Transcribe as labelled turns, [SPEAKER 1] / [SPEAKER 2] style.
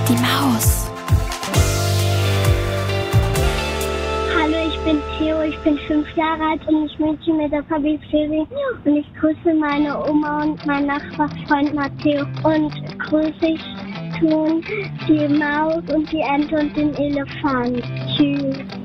[SPEAKER 1] Die Maus.
[SPEAKER 2] Hallo, ich bin Theo, ich bin 5 Jahre alt und ich wünsche mir der Fabi Ferien und ich grüße meine Oma und meinen Nachbarfreund Matteo und grüße ich tun die Maus und die Ente und den Elefant. Tschüss.